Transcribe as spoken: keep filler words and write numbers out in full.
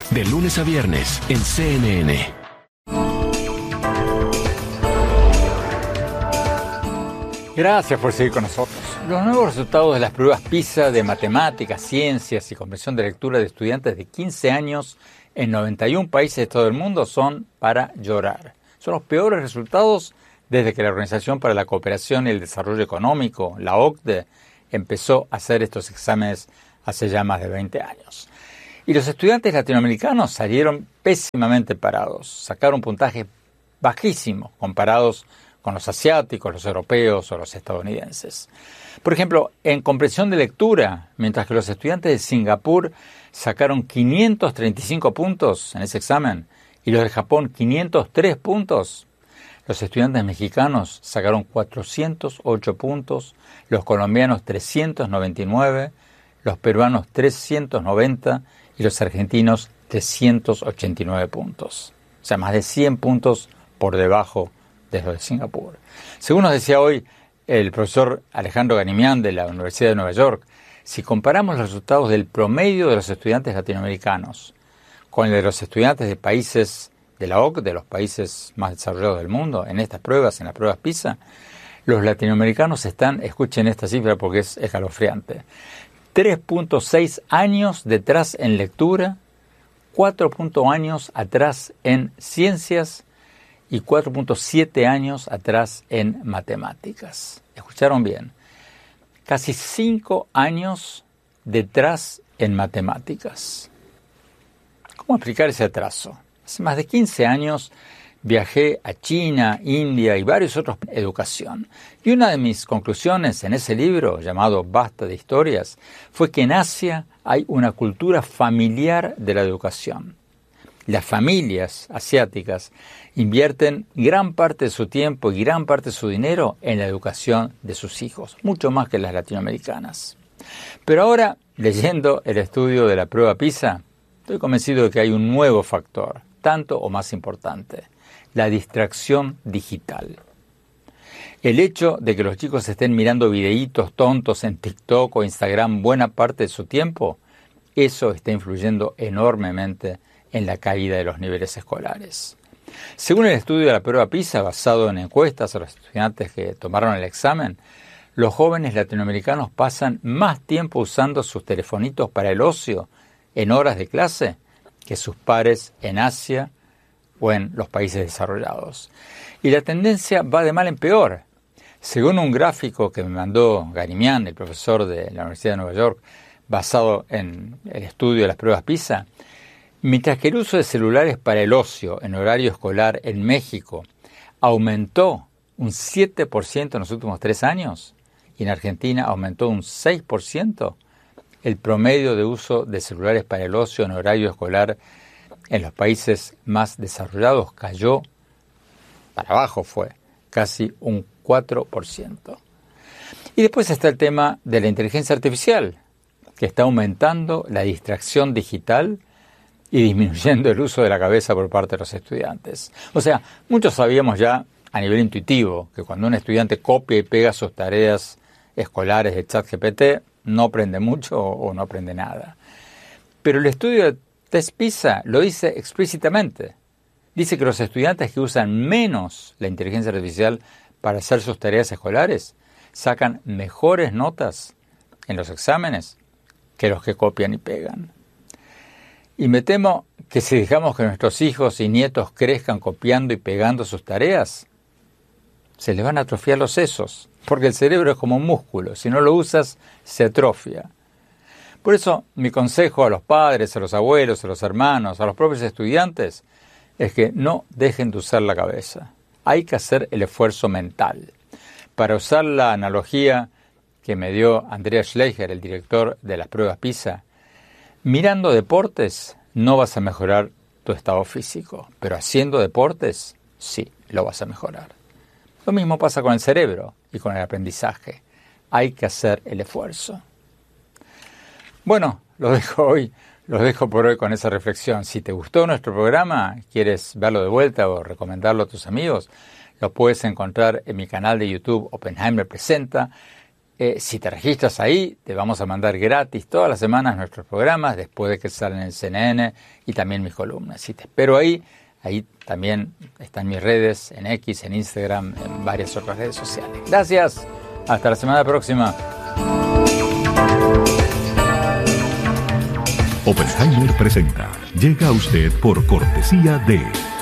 De lunes a viernes en C N N. Gracias por seguir con nosotros. Los nuevos resultados de las pruebas PISA de matemáticas, ciencias y comprensión de lectura de estudiantes de quince años en noventa y un países de todo el mundo son para llorar. Son los peores resultados desde que la Organización para la Cooperación y el Desarrollo Económico, la O C D E, empezó a hacer estos exámenes hace ya más de veinte años. Y los estudiantes latinoamericanos salieron pésimamente parados, sacaron puntajes bajísimos comparados con los asiáticos, los europeos o los estadounidenses. Por ejemplo, en comprensión de lectura, mientras que los estudiantes de Singapur sacaron quinientos treinta y cinco puntos en ese examen y los de Japón quinientos tres puntos, los estudiantes mexicanos sacaron cuatrocientos ocho puntos, los colombianos trescientos noventa y nueve, los peruanos trescientos noventa y los argentinos trescientos ochenta y nueve puntos. O sea, más de cien puntos por debajo de los de Singapur. Según nos decía hoy el profesor Alejandro Ganimián de la Universidad de Nueva York, si comparamos los resultados del promedio de los estudiantes latinoamericanos con el de los estudiantes de países de la O C D E, de los países más desarrollados del mundo, en estas pruebas, en las pruebas PISA, los latinoamericanos están, escuchen esta cifra porque es escalofriante, tres punto seis años detrás en lectura, cuatro años atrás en ciencias y cuatro punto siete años atrás en matemáticas. ¿Escucharon bien? Casi cinco años detrás en matemáticas. ¿Cómo explicar ese atraso? Hace más de quince años viajé a China, India y varios otros en educación. Y una de mis conclusiones en ese libro, llamado Basta de Historias, fue que en Asia hay una cultura familiar de la educación. Las familias asiáticas invierten gran parte de su tiempo y gran parte de su dinero en la educación de sus hijos, mucho más que las latinoamericanas. Pero ahora, leyendo el estudio de la prueba PISA, estoy convencido de que hay un nuevo factor, tanto o más importante, la distracción digital. El hecho de que los chicos estén mirando videitos tontos en TikTok o Instagram buena parte de su tiempo, eso está influyendo enormemente en la caída de los niveles escolares. Según el estudio de la prueba PISA, basado en encuestas a los estudiantes que tomaron el examen, los jóvenes latinoamericanos pasan más tiempo usando sus telefonitos para el ocio en horas de clase que sus pares en Asia o en los países desarrollados. Y la tendencia va de mal en peor. Según un gráfico que me mandó Ganimián, el profesor de la Universidad de Nueva York, basado en el estudio de las pruebas PISA, mientras que el uso de celulares para el ocio en horario escolar en México aumentó un siete por ciento en los últimos tres años y en Argentina aumentó un seis por ciento, el promedio de uso de celulares para el ocio en horario escolar en los países más desarrollados cayó, para abajo fue, casi un cuatro por ciento. Y después está el tema de la inteligencia artificial, que está aumentando la distracción digital y disminuyendo el uso de la cabeza por parte de los estudiantes. O sea, muchos sabíamos ya a nivel intuitivo que cuando un estudiante copia y pega sus tareas escolares de ChatGPT, no aprende mucho o no aprende nada. Pero el estudio de Test PISA lo dice explícitamente. Dice que los estudiantes que usan menos la inteligencia artificial para hacer sus tareas escolares sacan mejores notas en los exámenes que los que copian y pegan. Y me temo que si dejamos que nuestros hijos y nietos crezcan copiando y pegando sus tareas, se les van a atrofiar los sesos, porque el cerebro es como un músculo, si no lo usas, se atrofia. Por eso, mi consejo a los padres, a los abuelos, a los hermanos, a los propios estudiantes, es que no dejen de usar la cabeza. Hay que hacer el esfuerzo mental. Para usar la analogía que me dio Andreas Schleicher, el director de las pruebas PISA, mirando deportes no vas a mejorar tu estado físico, pero haciendo deportes sí lo vas a mejorar. Lo mismo pasa con el cerebro y con el aprendizaje. Hay que hacer el esfuerzo. Bueno, lo dejo hoy, los dejo por hoy con esa reflexión. Si te gustó nuestro programa, quieres verlo de vuelta o recomendarlo a tus amigos, lo puedes encontrar en mi canal de YouTube Oppenheimer Presenta, Eh, si te registras ahí, te vamos a mandar gratis todas las semanas nuestros programas, después de que salen en C N N y también mis columnas. Si te espero ahí, ahí también están mis redes, en X, en Instagram, en varias otras redes sociales. Gracias, hasta la semana próxima. Oppenheimer presenta. Llega a usted por cortesía de